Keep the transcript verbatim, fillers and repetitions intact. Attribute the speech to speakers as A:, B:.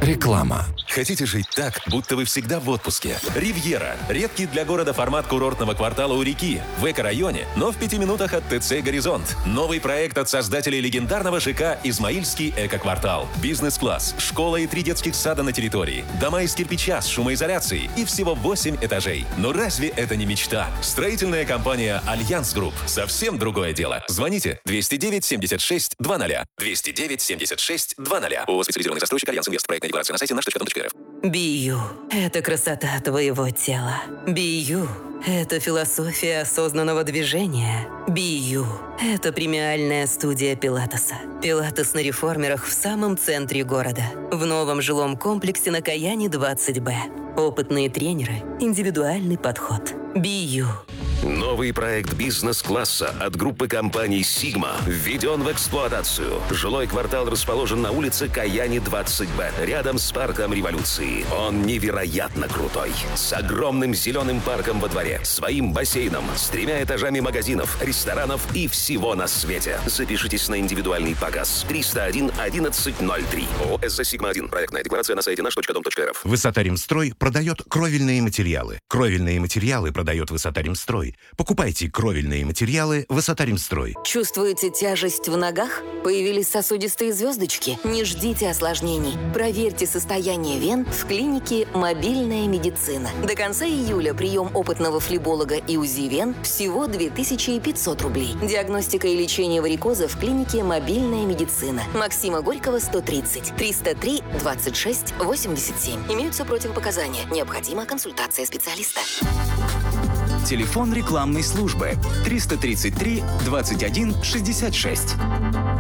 A: Реклама.
B: Хотите жить так, будто вы всегда в отпуске? Ривьера. Редкий для города формат курортного квартала у реки. В эко-районе, но в пяти минутах от ТЦ «Горизонт». Новый проект от создателей легендарного ЖК «Измаильский эко-квартал». Бизнес-класс, школа и три детских сада на территории. Дома из кирпича с шумоизоляцией и всего восемь этажей. Но разве это не мечта? Строительная компания «Альянс Групп». Совсем другое дело. Звоните двести девять семьдесят шесть двадцать. двести девять семьдесят шесть двадцать. ООО «Специализированный застройщик Альянс Инвест». Проектная декларация на сайте наш точка ком точка эр эф.
C: Бию – это красота твоего тела. Бию – это философия осознанного движения. Бию – это премиальная студия пилатеса. Пилатес на реформерах в самом центре города. В новом жилом комплексе на Каяне двадцать бэ. Опытные тренеры, индивидуальный подход. Бию.
D: Новый проект бизнес-класса от группы компаний «Сигма» введен в эксплуатацию. Жилой квартал расположен на улице Каяне двадцать бэ, рядом с парком Революции. Он невероятно крутой. С огромным зеленым парком во дворе, своим бассейном, с тремя этажами магазинов, ресторанов и всего на свете. Запишитесь на индивидуальный показ. триста один одиннадцать ноль три. ООО «СЗ Сигма один». Проектная декларация на сайте наш точка дом точка эр эф.
A: Высота-Ремстрой продает кровельные материалы. Кровельные материалы продает Высота-Ремстрой. Покупайте кровельные материалы Высота-Ремстрой.
C: Чувствуете тяжесть в ногах? Появились сосудистые звездочки? Не ждите осложнений. Проверьте состояние вен в клинике «Мобильная медицина». До конца июля прием опытного флеболога и УЗИ вен всего две тысячи пятьсот рублей. Диагностика и лечение варикоза в клинике «Мобильная медицина». Максима Горького, сто тридцать. триста три двадцать шесть восемьдесят семь. Имеются противопоказания. Необходима консультация специалиста.
E: Телефон рекламной службы триста тридцать три двадцать один шестьдесят шесть.